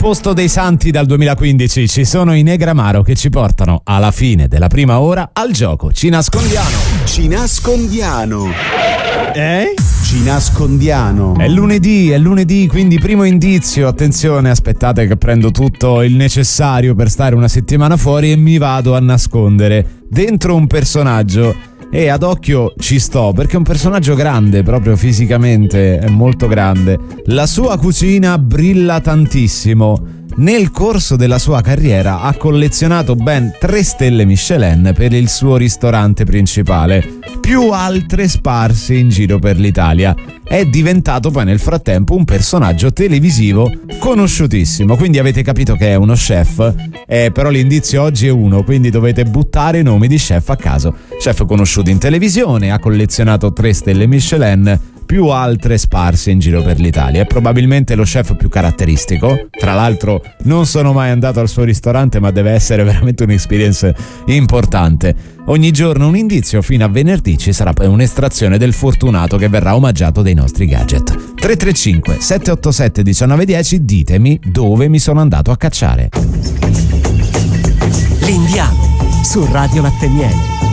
posto dei santi dal 2015 ci sono i Negramaro che ci portano alla fine della prima ora al gioco Ci nascondiano. Ci nascondiano. Ci nascondiano. È lunedì, quindi primo indizio. Attenzione, aspettate che prendo tutto il necessario per stare una settimana fuori e mi vado a nascondere dentro un personaggio. E ad occhio ci sto perché è un personaggio grande, proprio fisicamente è molto grande. La sua cucina brilla tantissimo. Nel corso della sua carriera ha collezionato ben 3 stelle Michelin per il suo ristorante principale, più altre sparse in giro per l'Italia. È diventato poi nel frattempo un personaggio televisivo conosciutissimo, quindi avete capito che è uno chef, però l'indizio oggi è uno, quindi dovete buttare i nomi di chef a caso. Chef conosciuto in televisione, ha collezionato 3 stelle Michelin, più altre sparse in giro per l'Italia. È probabilmente lo chef più caratteristico. Tra l'altro non sono mai andato al suo ristorante, ma deve essere veramente un'esperienza importante. Ogni giorno un indizio, fino a venerdì ci sarà poi un'estrazione del fortunato che verrà omaggiato dei nostri gadget. 335 787 1910, ditemi dove mi sono andato a cacciare. L'Indiano su Radio Latte Miele.